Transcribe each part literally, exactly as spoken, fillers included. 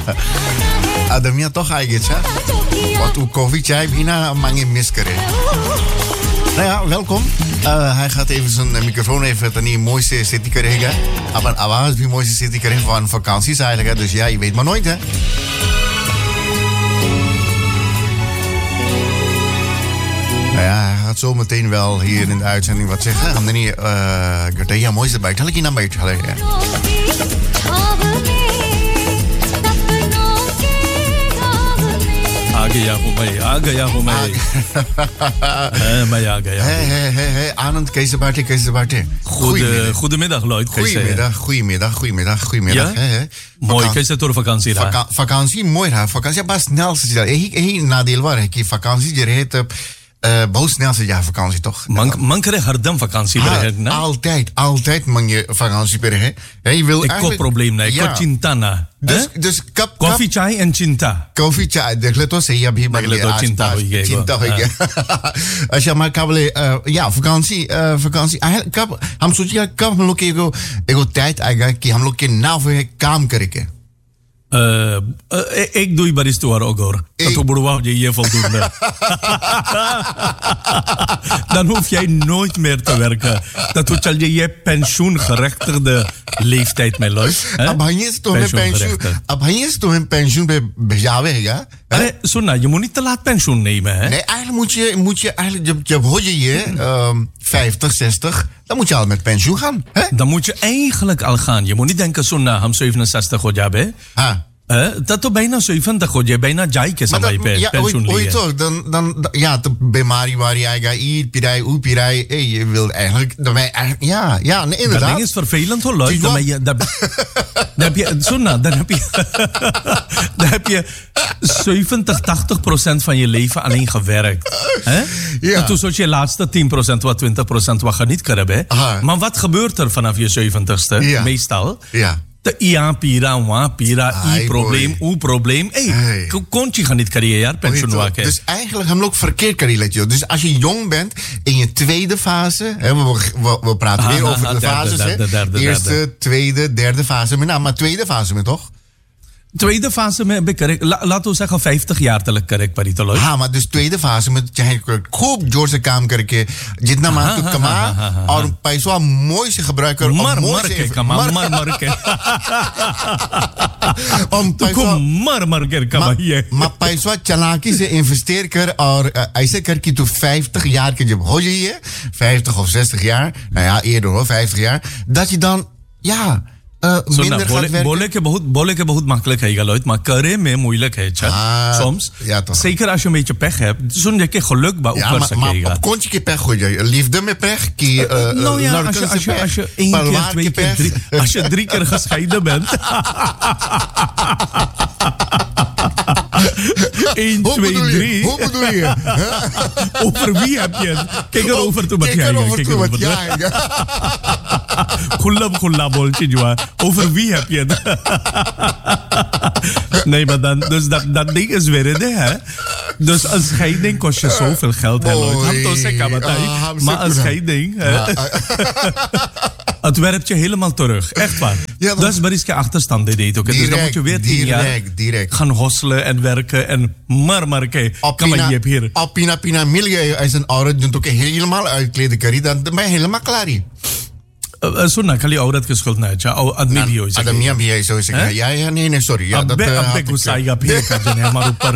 Adamia toch eigenlijk, hè? Wat uw koffie, chai, bina, mangi miskere. Nou ja, welkom. Uh, hij gaat even zijn microfoon even ten die mooiste city krijgen. Maar awaas die mooiste city krijgen van vakanties eigenlijk. Hè? Dus ja, je weet maar nooit, hè? Nou ja, hij gaat zo meteen wel hier in de uitzending wat zeggen. Gaan we niet, uh, ja, mooiste bij. Zal ik je naar buiten gaan? आ गया हूँ मैं आ गया हूँ मैं मैं आ गया hey, hey, hey, hey. Anand, कैसे बैठे कैसे बैठे Goedemiddag Lloyd. Goedemiddag, goedemiddag, goedemiddag, goedemiddag. Ja? Hey, hey. Mooi, कैसे तोर vakantie रहा? Vaka- vakantie mooi रहा. vakantie बस snel से चला. यही यही नादिल वार है कि vakantie जो रहे तो Uh, बहुत snel zit je vakantie, toch? Man, man krijgt hardam vakantie ah, per hè? Altijd, altijd man je vakantie per hè? Hey, je wil ik eigenlijk... probleem nee, ja. ko cinta na. Dus, dus kap, coffee, chai en cinta. Coffee, chai. देख ले तो सही अभी देख ले तो चिंता हो गई चिंता हो गई अच्छा मैं कब ले या vakantie vakantie eigenlijk कब हम सोचिए कब हम लोग के एगो एगो tijd आएगा कि हम लोग के नाव पे काम करेंगे Uh, uh, ik doe je baristoor ook hoor. Dat hoe boer je je voldoende. Dan hoef jij nooit meer te werken. Dat doet je je pensioengerechtigde leeftijd mee los. Ab hij is toch een pensioen. Ab hij is toch een pensioen bij bejaarden, ja? Allee, Sonna, je moet niet te laat pensioen nemen, hè? Nee, eigenlijk moet je, moet je eigenlijk, je hoor je je um, vijftig, zestig, dan moet je al met pensioen gaan, hè? Dan moet je eigenlijk al gaan. Je moet niet denken, Sonna, ham zevenenzestig हो जाबे. हाँ. Dat toch bijna zeventig हो जाए, bijna जाए के समय पे pensioen लिए. toch, dan, dan, ja, de bemari wari aiga, i pirai, u pirai, hey, je wil eigenlijk, dan ben je eigenlijk, ja, ja, nee, inderdaad. Dat ding is vervelend hoor, Lloyd. Dan, je, dan, dan heb je, Sonna, dan heb je, dan heb je zeventig, tachtig procent van je leven alleen gewerkt. Hè? Ja. En toen zat je laatste tien procent, wat twintig procent wat je niet kan hebben. Maar wat gebeurt er vanaf je zeventigste? Ja. Meestal. Ja. De ia pira, wa pira, i probleem, u probleem. Hé, hey, kon je gaan niet carrière pensioen maken. Dus eigenlijk hebben we ook verkeerd carrière. Dus als je jong bent, in je tweede fase, hè, we, we, we praten ah, weer over ah, de derde, fases. Derde, derde, derde, Eerste, derde. tweede, derde fase. Maar, nou, maar tweede fase met toch? Tweede fase में बेकरेक्ट La, laten we zeggen vijftig jaar तक करेक्ट परी तो लो हाँ maar dus tweede fase में चाहे खूब जोर से काम करके जितना मान तो कमा और पैसा मोई से gebruiken मर मर के कमा मर मर के om पैसा मर मर के कमाइए maar पैसा चालाकी से इन्वेस्टेर कर और ऐसे कर कि तू vijftig jaar के जब हो जाइए vijftig of zestig jaar nou ja eerder hoor vijftig jaar dat je dan ja Uh, Sonna, बोले, बोले के बहुत बोले के बहुत makkelijk है Lloyd, maar करे में moeilijk है ah, soms. Ja, toch. Zeker als je een beetje pech hebt, zo'n je geluk bij ja, maar, maar op kontje keer pech gooi je liefde met pech, ki uh, uh, nou ja, als je als je als je één keer, twee keer, drie, als je drie keer gescheiden bent. één, twee, drie. Hoe bedoel je? Over wie heb je het? Kijk erover toe met jij. Kijk erover met jij. Gullab gulla boltje joa. Over wie heb je het? Nee, maar dan, dus dat, dat ding is weer in, hè? Dus een scheiding kost je zoveel geld, hè, Lloyd? Maar een scheiding, hè? Het werpt je helemaal terug. Echt waar. Ja, dat is bariske achterstand dit deed ook. Dus dan moet je weer tien jaar direct. gaan hosselen en werken en marmarke. Kan maar je hier. Op pina pina milje als een oude doet ook helemaal uitkleden curry. Dan ben je helemaal klaar hier. Sonna, kali aurat ke schuld na cha au admi bhi ho jaye adam miyan bhi aise ho sakta ya ya nahi nahi sorry ya abbe abbe gussaiga phir ka jane hamar upar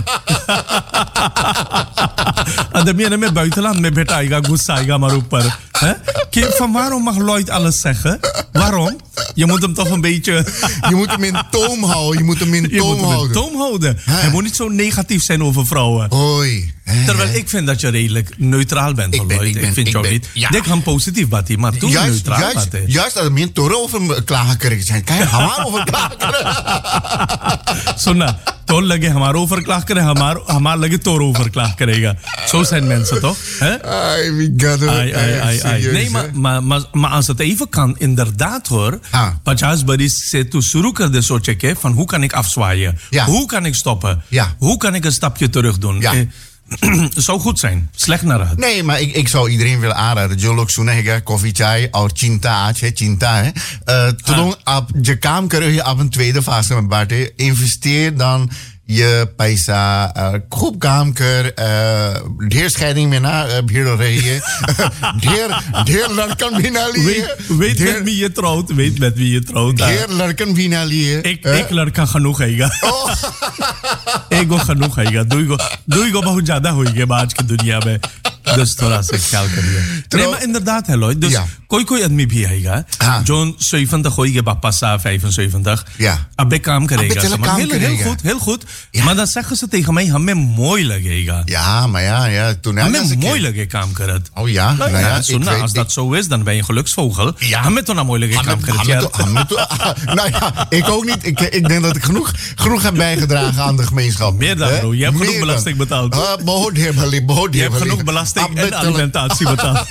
adam miyan mein buitenland mein betaaiga gussaiga hamar upar hè ke van waarom mag Lloyd alles zeggen waarom je moet hem toch een beetje je moet hem in toom houden je moet hem in toom houden toom houden hij moet niet zo negatief zijn over vrouwen hoi terwijl ik vind dat je redelijk neutraal bent ik ben, Lloyd ik, ben, ik vind ik jou ben, niet ja. ik kan positief bati maar toen neutraal juist, juist dat meer toren over klagen krijgen zijn kan je hamaar over klagen krijgen Sonna तो लगे हमारे ऊपर क्लास करे हमार हमार लगे तोर ऊपर क्लास करेगा zo zijn mensen toch hè ai wie gaat het nee maar maar maar maar als het even kan inderdaad hoor पचास बरिस से तू शुरू कर दे सोचे के van hoe kan ik afzwaaien ja. hoe kan ik stoppen ja. hoe kan ik een stapje terug doen ja. zou goed zijn. Slecht naar het. Nee, maar ik, ik zou iedereen willen aanraden. Jolok sunega, koffie chai, or chinta, hè, chinta, hè. Uh, toen op je kaam kun je op een tweede fase met Barte. Investeer dan je paisa, खूब काम कर, ढेर scheiding में ना भीड़ हो रही है, ढेर ढेर लड़कन भी ना लिए, weet met wie je trouwt, weet met wie je trouwt. ढेर लड़कन भी ना लिए. एक एक लड़का genoeg हैगा. एक को genoeg हैगा, दो को दो को बहुत ज्यादा होएगा आज की दुनिया में. Dus थोड़ा सा ख्याल करिए. Nee, maar inderdaad, hè, Lloyd. Dus ja. कोई कोई आदमी भी आएगा जो zeventig होएगा पापा सा vijfenzeventig. Ja. अब बे काम करेगा. Heel, heel goed, heel goed. Ja. Maar dan zeggen ze tegen mij, हमें mooi लगेगा. Ja, maar ja, ja. Toen हमें mooi लगे काम करत. Oh ja. Nou, nou ja, zo, nou, als dat zo is, dan ben je een geluksvogel. Ja. हमें तो ना mooi लगे काम करत. Nou ja, ik ook niet. Ik, ik denk dat ik genoeg, genoeg heb bijgedragen aan de gemeenschap. Meer dan, bro. Je hebt genoeg belasting betaald. Uh, behoort heer Bali, behoort Je hebt genoeg belasting en alimentatie betaald.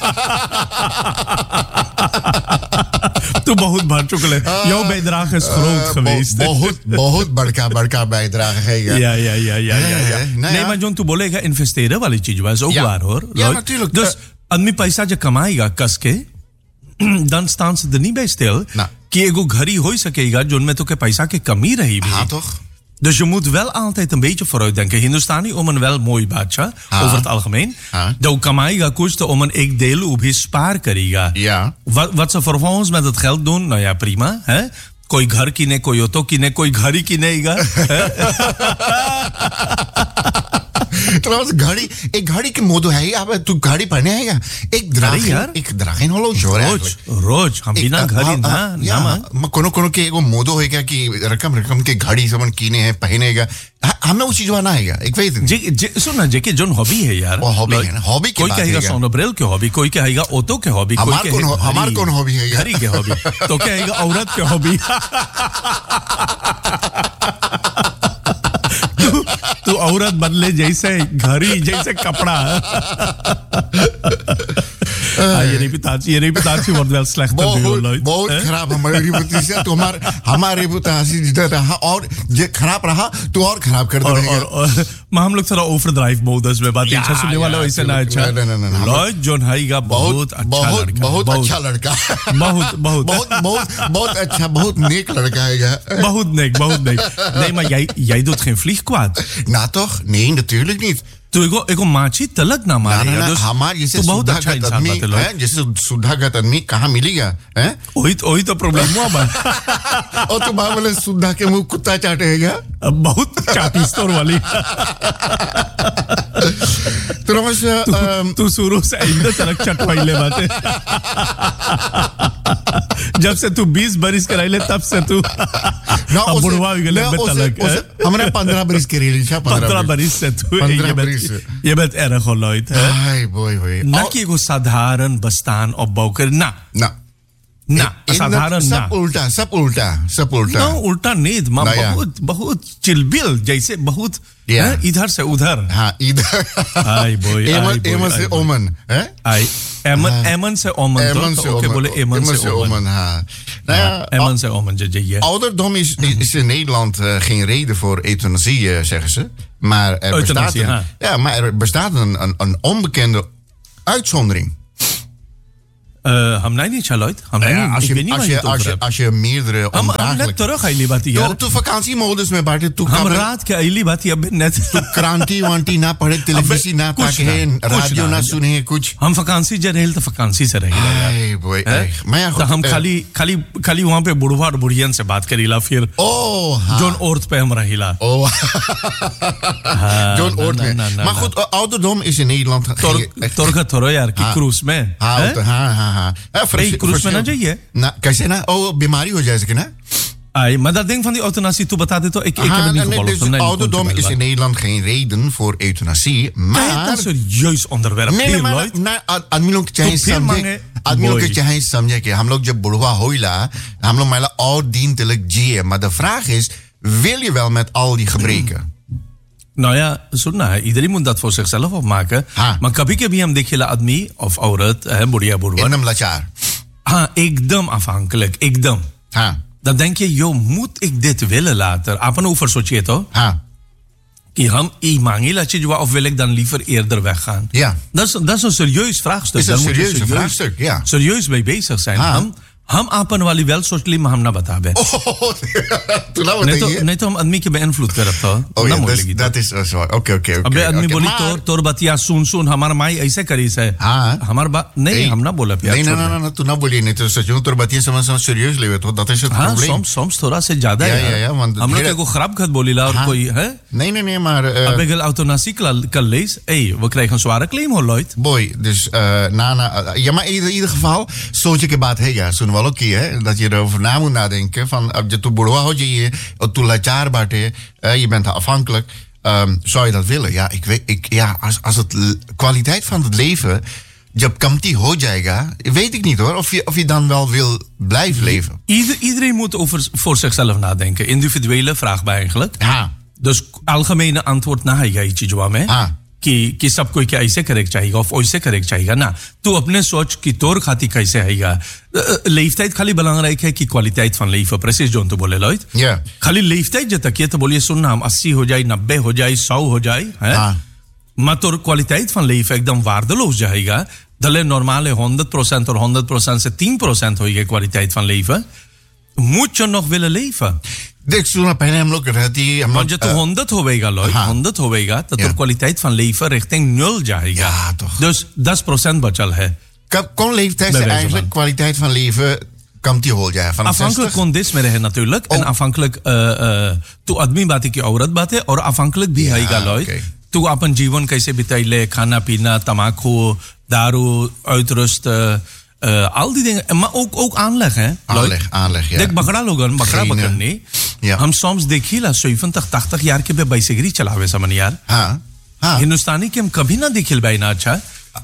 Toen behoort maar chocolade. Jouw bijdrage is groot geweest. Behoort, behoort barka, barka bijdrage gegeven. Ja, ja, ja, ja, ja, ja. Nee, maar John, toen bolega investeren वाली चीज was ook waar, hoor. Ja, natuurlijk. Dus आदमी पैसा जो कमाएगा कस के, dan staan ze er niet bij stil कि एगो घड़ी हो सकेगा जो उनमें तो के पैसा की कमी रही भी. हाँ toch? Dus je moet wel altijd een beetje vooruitdenken. Hindustani om een wel mooi baatje, over het algemeen. De kamaïga kosten om een ik deel op his spaar kariga. Ja. Wat, wat ze vervolgens met het geld doen, nou ja, prima. Hè? Koi ghar kine, koi auto kine, koi ghari kinega. Trouwens, घड़ी एक घड़ी के मोदो है अब तू घड़ी पहने है क्या एक द्रागेन एक द्रागेन होलो जोर है रोज रोज हम बिना घड़ी ना ना म कोनो कोनो के एगो मोदो है क्या कि रकम रकम के घड़ी समन कीने है पहनेगा हमें वो चीज वाना है क्या एक वेद जे जे सुन ना जे के जोन हॉबी है यार वो हॉबी है ना हॉबी के कोई कहेगा सोनोब्रेल के हॉबी कोई कहेगा ऑटो के हॉबी कोई कहेगा हमार कौन हॉबी है घड़ी के हॉबी तो कहेगा औरत के हॉबी तू औरत बदले जैसे घड़ी जैसे कपड़ा. ये reputatie, je reputatie wordt wel slechter nu, Lloyd. बहुत खराब हमारी reputatie तो हमार हमारी reputatie और ये खराब रहा तो और खराब कर देगा. Maar हम लोग थोड़ा overdrive modus में बात अच्छा सुनने वाला वैसे ना अच्छा. Lloyd John हाईगा बहुत अच्छा लड़का. बहुत अच्छा लड़का. बहुत बहुत बहुत बहुत बहुत अच्छा बहुत नेक लड़का है. बहुत नेक बहुत नेक. Nee, maar jij jij doet geen vlieg kwaad. Nou toch? Nee, natuurlijk niet. तो एगो एगो माछी तलक ना मारेगा. तो हमार जैसे बहुत अच्छा इंसान बात है. जैसे सुधागत आदमी कहाँ मिलेगा हैं? वही तो वही तो प्रॉब्लम हुआ बा. और तो बाबा बोले सुधा के मुंह कुत्ता चाटेगा. बहुत चाटी स्टोर वाली. Trouwens, तू शुरू से इंदर तलक चटवाइले बातें. जब से तू बीस बरिस कराइले तब से तू अब बुढ़वा भी गले में तलक. हमने पंद्रह बरिस करेली छा पंद्रह बरिस से तू ये बात एरा हो लॉइट है. हाय बोय बोय. ना कि एगो साधारण बस्तान और बौकर ना ना ना साधारण ना सब उल्टा सब उल्टा सब उल्टा. ना उल्टा नहीं मां बहुत बहुत चिलबिल जैसे बहुत इधर से उधर. हाँ इधर. हाय बोय एमन से ओमन है. हाय एमन एमन से ओमन तो ओके बोले एमन से omen. Ha. Nou ja, eman se omen, je. Ouderdom is, is in Nederland uh, geen reden voor euthanasie, uh, zeggen ze. Maar er bestaat een, ja, maar er bestaat een, een, een onbekende uitzondering. Uh, हम नहीं चलोit. हम नहीं. Als je als je als je als je meerdere ondraaglijke. हम terug आइली बात यार. तो तो vakantiemodus में बाटे तू. हम रात के आइली बात यार net. तू क्रांति वांटी ना पढ़े टेलीविजन ना ताके रेडियो ना सुने कुछ. हम vakantie जा रहे तो vakantie से रहेगा यार. Hey boy. मैं तो हम खाली खाली खाली वहाँ पे बुढ़वा और बुढ़ियन से बात करीला फिर. Oh. जोन औरत पे हम रहीला. Oh. जोन औरत में. Maar goed, ouderdom is in Nederland. Torga toro यार की cruise में. हाँ हाँ हाँ. Hey, cruise में ना जाइए. ना कैसे ना ओ बीमारी हो जाए सके ना. आई maar dat ding van die euthanasie toe betaalt het ik ik heb het niet gevolgd. Dus ouderdom is in Nederland geen reden voor euthanasie, maar dat is een serieus onderwerp. Nee, maar आदमी लोग चाहे समझे आदमी लोग चाहे समझे कि हम लोग जब बुढ़वा होइला हम लोग माला और दिन तलक जिए, maar de vraag is wil je wel met al die gebreken? Nou ja, सुनना इधर ही मुद्दा voor zichzelf opmaken. Maar कभी कभी हम देखेला आदमी of औरत है बुढ़िया बुढ़वा एकदम लाचार. हाँ एकदम afhankelijk एकदम. हाँ. Dan denk je, joh, moet ik dit willen later? Apen over सोचिए तो. हाँ. Die ham imangi chijuwa of wil ik dan liever eerder weggaan? Ja. Dat is, dat is een serieus vraagstuk. Is een Daar moet je serieus serieus, vraagstuk, ja. serieus mee bezig zijn. हाँ. हम हम आपन वाली वेल सोच ली हम ना बताबे नहीं तो नहीं तो हम आदमी के बेइंफ्लुएंस करत हो ना बोलेगी that is okay okay okay अबे आदमी बोली तोर तोर बतिया सुन सुन हमार माई ऐसे करी से हां हमार बात नहीं हम ना बोला प्यार नहीं ना ना तू ना बोली नहीं तो सच तोर बतिया समझ समझ सीरियस लेवे तो दैट इज हां सोम सोम थोड़ा से ज्यादा है हम लोग को खराब खत बोलीला और कोई है nee nee nee maar अबे गल euthanasie kan lees hey we krijgen een zware claim hoor Lloyd boy dus na na ja maar in ieder geval सोच के बात है या सुन वालों की है dat je erover na moet nadenken van als je toe boerwa ho je toe lachaar baate je bent afhankelijk um, zou je dat willen ja ik weet ik ja als als het kwaliteit van het leven jab kamti ho jayega weet ik niet hoor of je of je dan wel wil blijven leven Ieder, iedereen moet over voor zichzelf nadenken individuele vraag bij eigenlijk ja dus algemene antwoord na है ये चीजों में हाँ कि कि सब कोई क्या ऐसे करेक्ट चाहिएगा और ऐसे करेक्ट चाहिएगा ना तू अपने सोच की तोर खाती कैसे हैगा leeftijd खाली belangrijk है कि kwaliteit van leven precies John तो बोले Lloyd ja खाली leeftijd je तक ये तो बोलिए सुनना हम अस्सी हो जाए नब्बे हो जाए सौ हो जाए हैं हाँ maar तोर kwaliteit van leven एकदम waardeloos जाएगा दले normale honderd procent और honderd procent से tien procent होगी kwaliteit van leven moet je nog willen leven देख सुना पहले हम लोग रहती हम लोग तो honderd होवेगा Lloyd honderd होवेगा तो तो kwaliteit van leven richting nul जाएगा ja toch dus ten procent बचल है कब कौन leeftijd is eigenlijk kwaliteit van leven komt die हो जाए van afhankelijk kon dit में रहे natuurlijk en afhankelijk तो आदमी बात की औरत बात है और afhankelijk भी हैगा Lloyd तू अपन जीवन कैसे बिताइले खाना पीना तमाकू दारू uitrusten Uh, al die dingen, maar ook, ook aanleg, hè? Aanleg, aanleg, ja. Dek bakra logan, bakra bakran नहीं ja. हम soms देखिला seventy eighty यार के बे बाइसिकल चलावे समन यार हाँ हाँ हिंदुस्तानी के हम कभी ना देखिल भाई ना अच्छा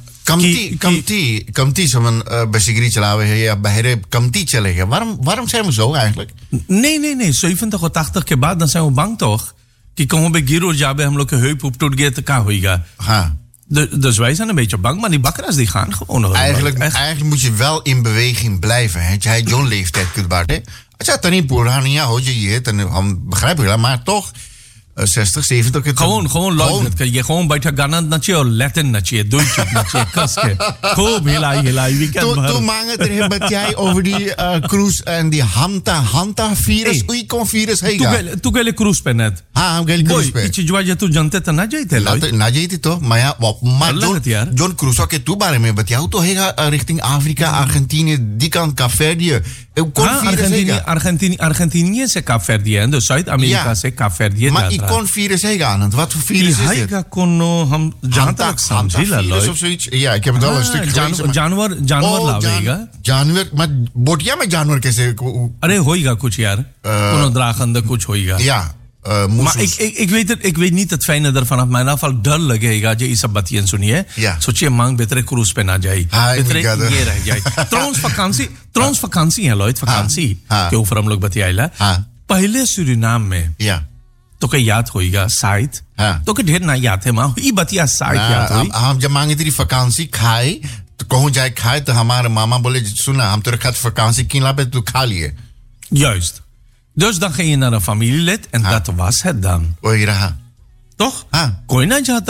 कमती कमती कमती समन बाइसिकल चलावे है या बहरे कमती चलेगा waarom waarom zijn we zo eigenlijk nee nee nee seventy of eighty के बाद dan zijn we bang toch कि कहूँ बे गिरो जाबे हम लोग के heup op टूट गया तो क्या होएगा हाँ De, dus wij zijn een beetje bang, maar die bakkeraars die gaan gewoon. Eigenlijk, eigenlijk moet je wel in beweging blijven. Hè? Jij zo'n leeftijd kunt baarden. Als je dat niet Purania hoor je je, dan begrijp ik dat, maar toch zestig, zeventig gewoon gewoon luisteren. Je gewoon bij Ghana nachi और Latin nachi, Duits nachi, kaske. खूब हिलाई हिलाई weekend भर. Toen maangen er met jij over die uh, cruise en die Hanta Hanta virus. Oei kon virus हैगा. तू तू गले cruise पे net. हाँ हम गले cruise पे. ये चीज़ वाजे तू जानते तो ना जाते लोग. ना जाते तो मैं मैं जोन जोन cruise के तू बारे में बताऊँ तो हैगा richting Afrika, Argentinië, die kant Kaapverdië. हाँ, Argentinië, Argentinië, Argentinië से Kaapverdië en dus Zuid-Amerika से Kaapverdië. Maar ik kon virus हैगा आनंद. Wat voor virus is dit? हैगा कोनो हम जानते हैं समझिला virus of zoiets. Ja, ik heb het al een stuk gelezen. जानवर जानवर लावेगा. जानवर maar बोटिया में जानवर कैसे? अरे होएगा कुछ यार. कोनो draagende कुछ होएगा. Ja. Uh, maar ik, ik, ik, weet het, ik weet niet het fijne ervan af mijn afval डर लगेगा जे इस सब बातियां सुनिए सोचिए मांग बेहतर क्रूज पे ना जाए बेहतर ये रह जाए ट्रोन्स vakantie ट्रोन्स vakantie है लॉयड vakantie के ऊपर हम लोग बतियाइला पहले सूरीनाम में तो क्या याद होएगा साइट तो क्या ढेर ना याद है मां ये बतिया साइट याद हुई हम जब मांगे तेरी vakantie खाए तो कहूं जाए खाए तो हमारे मामा बोले सुना हम तेरे खाते vakantie किला पे तू खा लिए juist. Dus dan ging je naar een familielid en ha. dat was het dan. Oei, raha. Toch? Kon je niet जात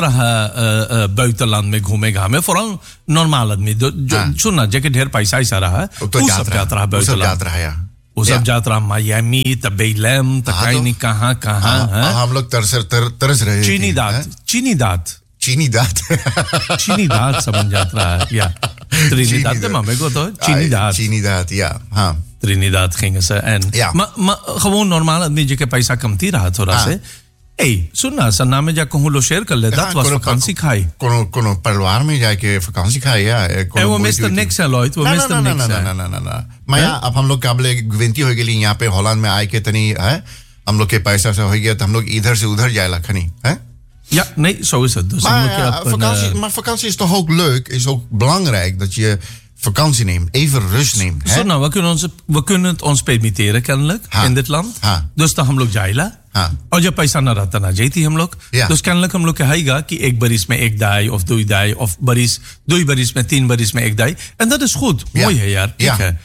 रहा buitenland में घूमेगा हमें vooral normaal आदमी सुनना जैसे ढेर पैसा ऐसा रहा वो सब जात रहा buitenland वो सब जात रहा मायामी तब बेलम तब कहीं नहीं कहाँ कहाँ हम लोग तरस तरस रहे चीनी दांत चीनी दांत चीनी दांत चीनी दांत समझ जात रहा या चीनी दांत मम्मी को तो चीनी दांत चीनी दांत या हाँ Trinidad gingen ze en ja. maar maar gewoon normaal het niet je paisa kamti raha thoda se hey sunna sa naam ja कहूं लो शेयर कर ले that was vakantie खाई कोनो कोनो परिवार में जाके vakantie खाई या कोनो वो मिस्टर निक्स है लॉयड वो मिस्टर निक्स है ना ना ना ना मैं अब हम लोग काबले गवेंती हो गई यहां पे हॉलैंड में आए के तनी है हम लोग के पैसा से हो गया तो हम लोग इधर से उधर जाए लखनी है ja nee zo is het dus maar ja, vakantie maar vakantie is toch ook leuk is ook belangrijk dat je vakantie neemt, even rust neemt. Zo, nou, we kunnen, ons, we kunnen het ons permitteren kennelijk ha. in dit land. Ha. Dus dan हम लोग जाइला और जब पैसा ना रहता ना जाती हम लोग तो कennelijk हम लोग कहेगा कि एक बरिस में एक दाई of दो दाई of बरिस दो बरिस में तीन बरिस में एक दाई en dat is goed. Mooi hè यार. Ja. Hè?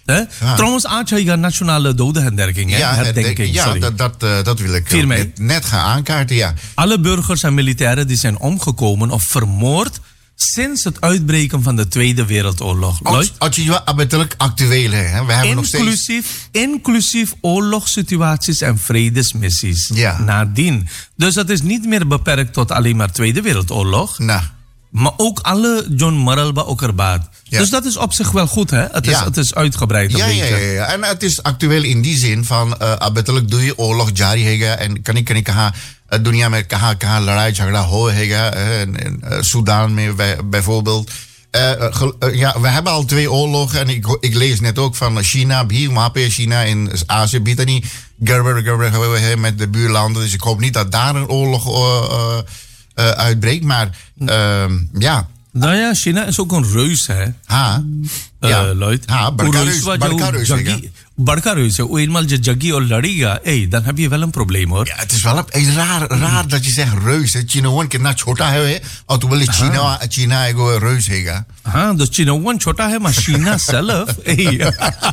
Ja. Trouwens, Aachaiga nationale dodenherdenking. Ja, herdenking, ja sorry. dat, dat, uh, dat wil ik net, net gaan aankaarten, ja. Alle burgers en militairen die zijn omgekomen of vermoord sinds het uitbreken van de Tweede Wereldoorlog. Als je abettelijk actueel hè? We hebben inclusief, nog steeds... inclusief oorlogssituaties en vredesmissies. Ja. Nadien. Dus dat is niet meer beperkt tot alleen maar Tweede Wereldoorlog. Nou. Maar ook alle John Maralba Okkerbaat. Ja. Dus dat is op zich wel goed, hè? Het is, ja. het is uitgebreid een ja, beetje. Ja, ja, ja. En het is actueel in die zin van... Uh, abettelijk doe je oorlog jari hega en kan ik kan ik kaha dunia में कहाँ कहाँ लड़ाई झगड़ा हो हैगा Soedan mee bijvoorbeeld. Uh, uh, ja, we hebben al twee oorlogen en ik, ik lees net ook van China, hier, Mape, China in Azië biedt er niet gerber, gerber, met de buurlanden. Dus ik hoop niet dat daar een oorlog uh, uh, uh, uitbreekt. Maar uh, ja. Nou ja, China is ook een reus, hè? Ha. Ja, uh, Lloyd. Ha, Barcareus. Barcareus. Hoe eenmaal je jaggi of lariga, hey, dan heb je wel een probleem, hoor. Ja, het is wel een, raar, raar dat je zegt reus. China one ke na chota hai, और तो बोले China, China ego reus हैगा. हाँ, dus China one छोटा है, maar China zelf, hey.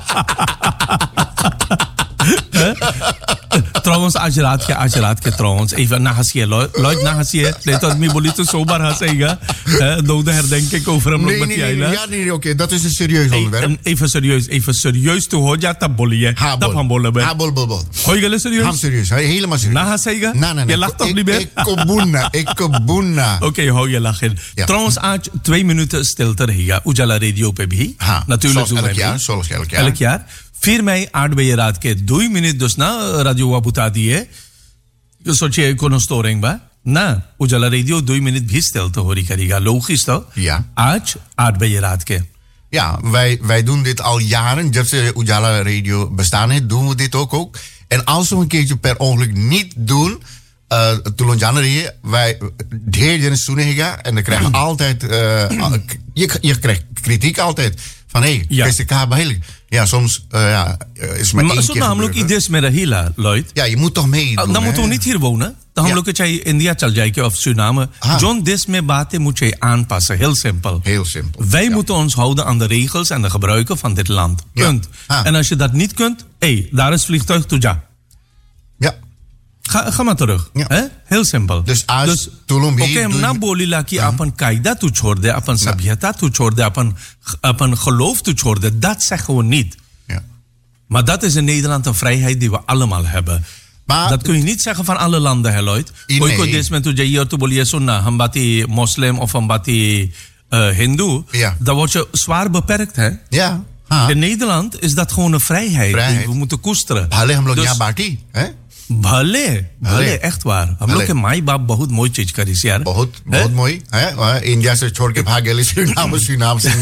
Trouwens, als je raad ke, als je raad ke, trouwens, even nahasiye, Lloyd, nahasiye, nee, tot me bolie te zomaar hasega, dode herdenking over hem nog met jij, nee, ja, nee, oké, okay, dat is een serieus onderwerp. Even serieus, even serieus toe, hoor, ja, dat bolie, dat van bolle ben. Ha, bol, bol, bol. Hoor je serieus? Ham serieus, helemaal serieus. Nahasega? Nee, nee, nee. Je lacht toch niet meer? Ik kobuna, ik kobuna. Oké, hou je lachen. Trouwens, Aach, twee minuten stilte रहेगा, Ujala Radio पे भी. Natuurlijk zoals elk jaar, zoals elk jaar. Elk jaar. vier mei आठ बजे रात के दो minute dus na radio wa buta diye सोचिए कोनो स्टोरिंग बा ना उजाला रेडियो दो मिनट भी stilte हो रही करेगा logisch toch? Ja. आज आठ बजे रात के. Ja, wij, wij doen dit al jaren. Jab se Ujala Radio bestaan heeft, doen we dit ook ook. En als we een keertje per ongeluk niet doen, uh, tulon januari, wij dheer jaren sunega en dan krijgen we altijd, uh, je, je krijgt kritiek altijd. Van hé, hey, is de kaart heilig? Ja, soms uh, ja, is maar, maar één keer namelijk idees met de hila, Lloyd. Ja, je moet toch meedoen. Uh, dan moeten we niet hier wonen. Dan ja. moeten we India chal jaike of Suriname. Ah. John, des me baten moet je aanpassen. Heel simpel. Heel simpel. Wij ja. moeten ons houden aan de regels en de gebruiken van dit land. Punt. Ja. Ah. En als je dat niet kunt, hé, hey, daar is vliegtuig Tuja. Ja. Ga, ga maar terug. Ja. He? Heel simpel. Dus als dus, Tulumbi... Oké, okay, na bolila ki apan kaida tu chorde, apan sabhyata tu chorde, apan, apan geloof tu chorde. Dat zeggen we niet. Ja. Maar dat is in Nederland een vrijheid die we allemaal hebben. Maar, dat kun je niet zeggen van alle landen, hè, Lloyd. Kooi ko des met tu jayer tu bolie sunna, hambati moslim of hambati uh, hindoe. Ja. Dan word je zwaar beperkt, hè. Ja. Ha. In Nederland is dat gewoon een vrijheid, vrijheid. die we moeten koesteren. Bhale hum log yahan bati, hè? भले भले echt waar हम लोग के माई बाप बहुत मोई चीज करी यार बहुत बहुत मोई है इंडिया से छोड़ के भाग गए सुरीनाम सुरीनाम से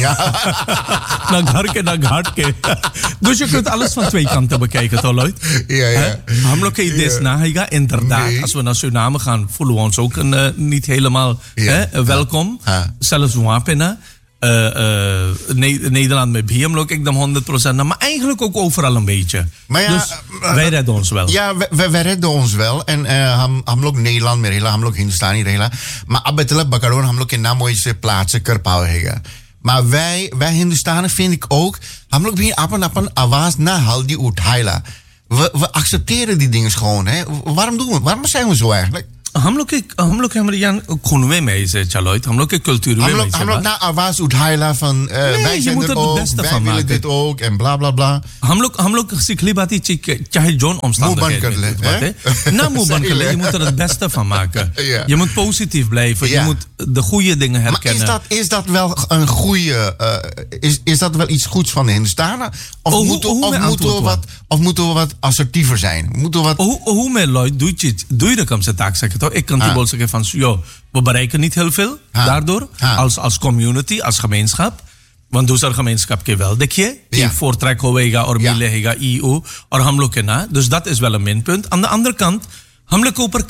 na घर के na घाट के dus je kunt alles van twee kanten bekijken toch Lloyd ja ja हम लोग के idees na हैगा inderdaad als we naar Suriname gaan voelen we ons ook een, uh, niet helemaal yeah. hè, welkom ha. zelfs wapenen Uh, uh, ne- Nederland met B M ook ik dan honderd procent. Maar eigenlijk ook overal een beetje. Maar ja, dus uh, wij redden ons wel. Ja, wij, wij redden ons wel. En हम हम लोग Nederland में रहेला हम लोग हिंदुस्तानी रहेला maar अबेतला बकरोन हम लोग के नाम वही से plaatsen कर पाएगा. Maar wij wij Hindustanen vind ik ook हम लोग भी अपन अपन आवाज ना हल्दी उठाएला. We, we accepteren die dingen gewoon hè. Waarom doen we? Waarom zijn we zo eigenlijk? हम लोग के हम लोग के हमारे यहाँ खुनवे में ऐसे चलो हम लोग के कल्चर में ऐसे हम लोग ना आवाज उठाएला van uh, nee, wij zijn er ook wij willen dit ook en bla bla bla हम लोग हम लोग सिखली बात ही चाहे जोन omstandigheden na मुंह बंद कर ले je moet er het beste van maken ja. Je moet positief blijven ja. Je moet de goede dingen herkennen maar is dat, is dat wel een goede uh, is, is dat wel iets goeds van de Hindustanen of, oh, moeten, hoe, hoe of, moeten we wat, of moeten we wat assertiever zijn moeten we wat hoe, hoe met Lloyd doe je doe je de kamse taak zeggen toch ik kan die bol zeggen van joh we bereiken niet heel veel ha. daardoor ha. als als community als gemeenschap want दूसरा gemeenschap के wel देखिए कि voortrek होएगा और मिलेगा E U और हम लोग के ना dus dat is wel een minpunt aan de andere kant हम लोग के ऊपर